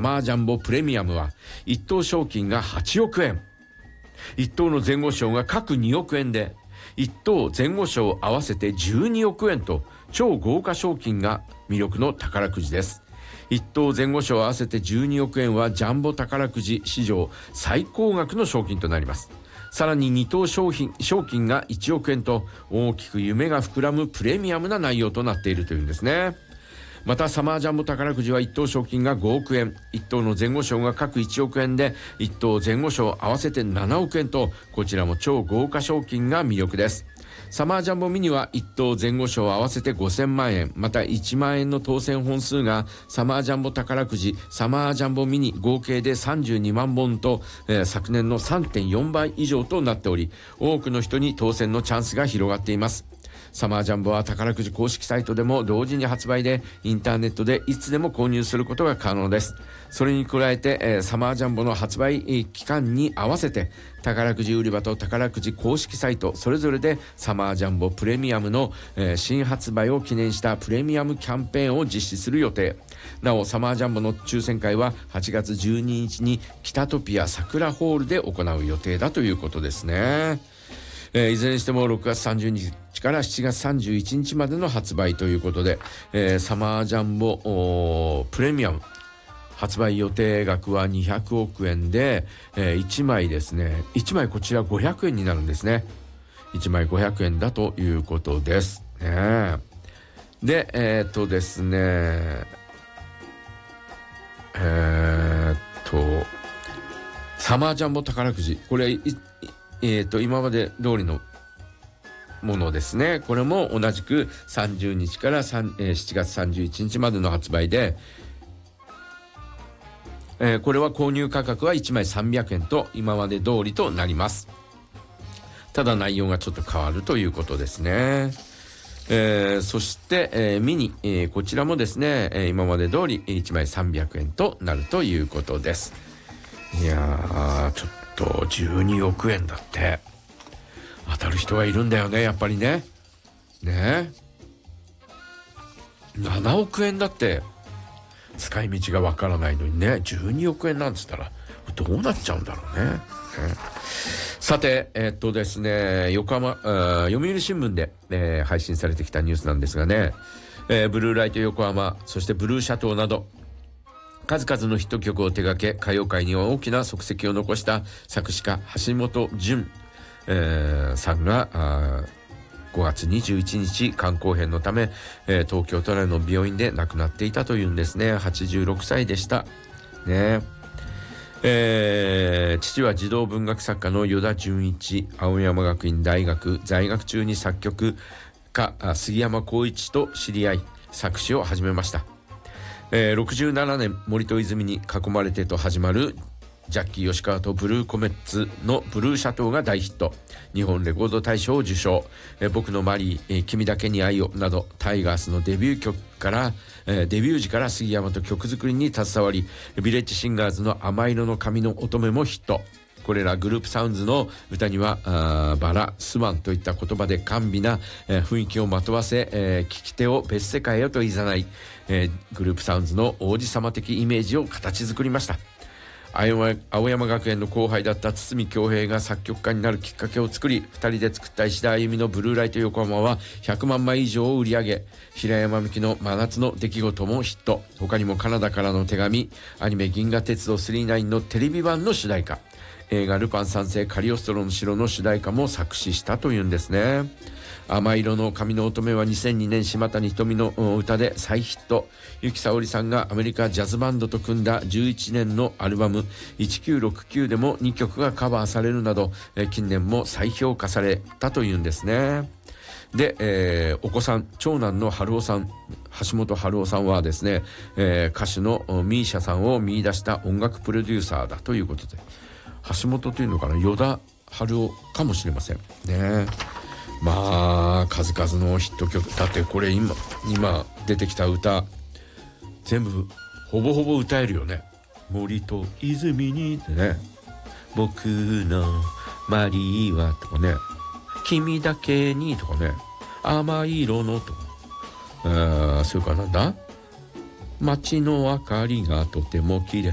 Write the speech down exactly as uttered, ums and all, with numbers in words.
マージャンボプレミアムはいっ等賞金がはちおくえん、いっ等の前後賞が各におくえんで、いっ等前後賞合わせてじゅうにおくえんと超豪華賞金が魅力の宝くじです。いっ等前後賞合わせてじゅうにおくえんはジャンボ宝くじ史上最高額の賞金となります。さらにに等賞品賞金がいちおくえんと大きく夢が膨らむプレミアムな内容となっているというんですね。またサマージャンボ宝くじはいっ等賞金がごおくえん、いっ等の前後賞が各いちおくえんで、いっ等前後賞合わせてななおくえんと、こちらも超豪華賞金が魅力です。サマージャンボミニはいっ等前後賞合わせてごせんまんえん、またいちまんえんの当選本数がサマージャンボ宝くじ、サマージャンボミニ合計でさんじゅうにまんぼんと、えー、昨年の さんてんよんばい以上となっており、多くの人に当選のチャンスが広がっています。サマージャンボは宝くじ公式サイトでも同時に発売で、インターネットでいつでも購入することが可能です。それに加えて、えー、サマージャンボの発売、えー、期間に合わせて宝くじ売り場と宝くじ公式サイトそれぞれでサマージャンボプレミアムの、えー、新発売を記念したプレミアムキャンペーンを実施する予定。なおサマージャンボの抽選会ははちがつじゅうににちに北トピア桜ホールで行う予定だということですね。えー、いずれにしてもろくがつさんじゅうにちからしちがつさんじゅういちにちまでの発売ということで、えー、サマージャンボプレミアム発売予定額はにひゃくおくえんで、えー、いちまいですね、いちまいこちらごひゃくえんになるんですね。いちまいごひゃくえんだということですね。でえー、っとですねえー、っとサマージャンボ宝くじ、これいえー、と今まで通りのものですね。これも同じくさんじゅうにちから3、えー、しちがつさんじゅういちにちまでの発売で、えー、これは購入価格はいちまいさんびゃくえんと今まで通りとなります。ただ内容がちょっと変わるということですね。えー、そして、えー、ミニ、えー、こちらもですね、えー、今まで通りいちまいさんびゃくえんとなるということです。いやーちょっととじゅうにおくえんだって当たる人がいるんだよね、やっぱりね。ねえななおくえんだって使い道がわからないのにね、じゅうにおくえんなんつったらどうなっちゃうんだろうね。ねさてえー、っとですね横浜読売新聞で、えー、配信されてきたニュースなんですがね、えー、ブルーライト横浜、そしてブルーシャトーなど数々のヒット曲を手掛け歌謡界には大きな足跡を残した作詞家橋本淳、えー、さんがごがつにじゅういちにち肝硬変のため、えー、東京都内の病院で亡くなっていたというんですね。はちじゅうろくさいでしたね。えー、父は児童文学作家の依田純一、青山学院大学在学中に作曲家杉山浩一と知り合い作詞を始めました。えー、ろくじゅうななねん森と泉に囲まれてと始まるジャッキー吉川とブルーコメッツのブルーシャトーが大ヒット、日本レコード大賞を受賞、えー、僕のマリー、えー、君だけに愛をなどタイガースのデビュー曲から、えー、デビュー時から杉山と曲作りに携わり、ビレッジシンガーズの甘色の髪の乙女もヒット。これらグループサウンズの歌にはあバラ、スワンといった言葉で甘美な、えー、雰囲気をまとわせ、えー、聞き手を別世界へと誘い、えー、グループサウンズの王子様的イメージを形作りました。青山学園の後輩だった堤恭平が作曲家になるきっかけを作り、ふたりで作った石田あゆみのブルーライト横浜はひゃくまんまい以上を売り上げ、平山美樹の真夏の出来事もヒット。他にもカナダからの手紙、アニメ銀河鉄道さんじゅうきゅうのテレビ版の主題歌、映画ルパン三世カリオストロの城の主題歌も作詞したというんですね。甘色の髪の乙女はにせんにねん島谷ひとみの歌で再ヒット。由紀さおりさんがアメリカジャズバンドと組んだじゅういちねんのアルバムせんきゅうひゃくろくじゅうきゅうでもにきょくがカバーされるなど、近年も再評価されたというんですね。で、えー、お子さん長男の春雄さん、橋本春雄さんはですね、えー、歌手のミーシャさんを見出した音楽プロデューサーだということで、橋本というのかな、依田春雄かもしれませんね。まあ数々のヒット曲だって、これ今今出てきた歌全部ほぼほぼ歌えるよね。森と泉にってね、僕のマリーはとかね、君だけにとかね、甘い色のとか、あそれからなんだ、街の明かりがとても綺麗